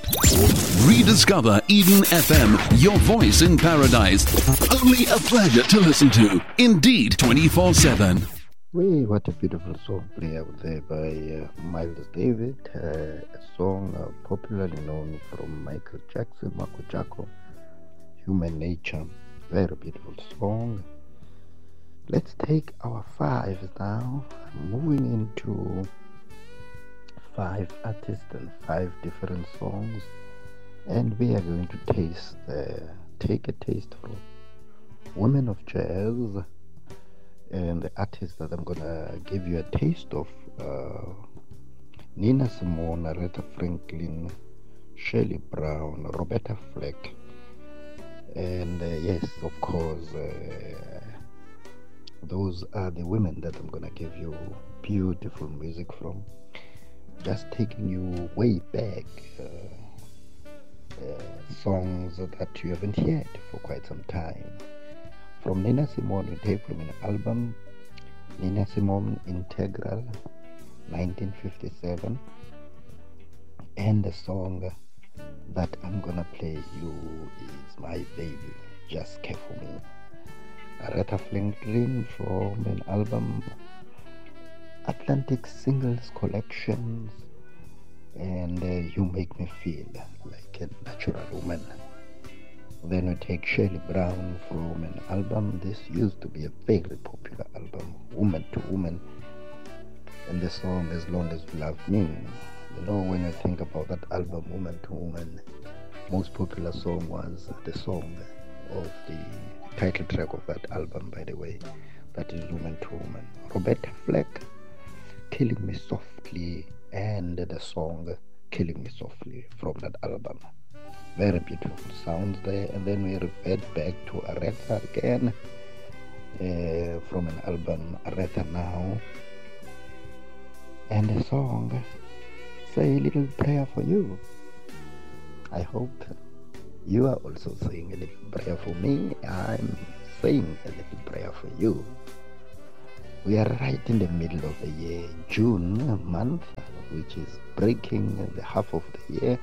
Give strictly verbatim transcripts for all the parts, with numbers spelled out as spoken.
Rediscover Eden F M, your voice in paradise. Only a pleasure to listen to. Indeed, twenty-four seven. Wee, what a beautiful song play out there by uh, Miles Davis, uh, a song uh, popularly known from Michael Jackson, Marco Jaco, Human Nature. Very beautiful song. Let's take our fives now, moving into five artists and five different songs, and we are going to taste, uh, take a taste from women of jazz. And the artists that I'm gonna give you a taste of, uh, Nina Simone, Aretha Franklin, Shirley Brown, Roberta Fleck, and uh, yes, of course, uh, those are the women that I'm gonna give you beautiful music from. Just taking you way back, uh, uh, songs that you haven't heard for quite some time. From Nina Simone, we take from an album, Nina Simone Integral, nineteen fifty-seven, and the song that I'm gonna play you is My Baby, Just Care For Me. Aretha Franklin from an album, Atlantic Singles Collections, and uh, You Make Me Feel Like a Natural Woman. Then we take Shirley Brown from an album. This used to be a very popular album, Woman to Woman, and the song As Long As You Love Me. You know, when you think about that album, Woman to Woman, most popular song was the song of the title track of that album, by the way, that is Woman to Woman. Roberta Fleck, Killing Me Softly, and the song Killing Me Softly from that album. Very beautiful sounds there. And then we revert back to Aretha again, uh, from an album Aretha Now, and the song Say a Little Prayer For You. I hope you are also saying a little prayer for me. I'm saying a little prayer for you. We are right in the middle of the year, June month, which is breaking the half of the year.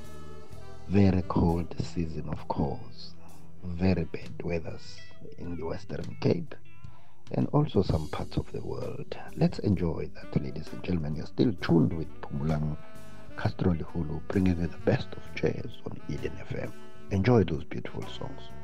Very cold season, of course. Very bad weathers in the Western Cape and also some parts of the world. Let's enjoy that, ladies and gentlemen. You're still tuned with Pumulang Castro Lihulu, bringing you the best of jazz on Eden F M. Enjoy those beautiful songs.